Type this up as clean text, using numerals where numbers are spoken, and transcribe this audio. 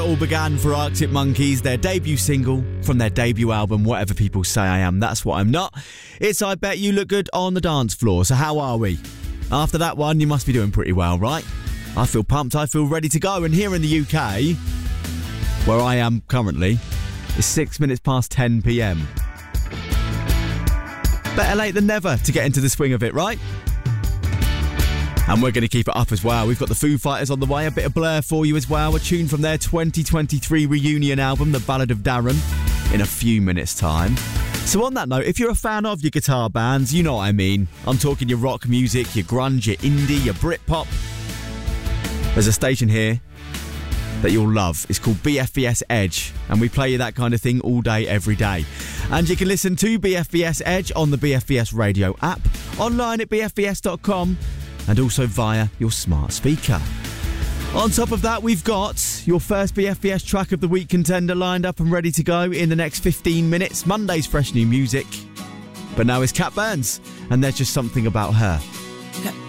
All began for Arctic Monkeys, their debut single from their debut album, Whatever People Say I Am, That's What I'm Not. It's I Bet You Look Good on the Dance Floor. So how are we? After that one, you must be doing pretty well, right? I feel pumped, I feel ready to go. And here in the UK, where I am currently, it's 6 minutes past 10 p.m. Better late than never to get into the swing of it, right? And we're going to keep it up as well. We've got the Foo Fighters on the way, a bit of Blur for you as well, a tune from their 2023 reunion album, The Ballad of Darren, in a few minutes' time. So on that note, if you're a fan of your guitar bands, you know what I mean. I'm talking your rock music, your grunge, your indie, your Britpop. There's a station here that you'll love. It's called BFBS Edge, and we play you that kind of thing all day, every day. And you can listen to BFBS Edge on the BFBS radio app, online at bfbs.com, and also via your smart speaker. On top of that, we've got your first BFBS Track of the Week contender lined up and ready to go in the next 15 minutes. Monday's fresh new music. But now it's Cat Burns, and There's Just Something About Her.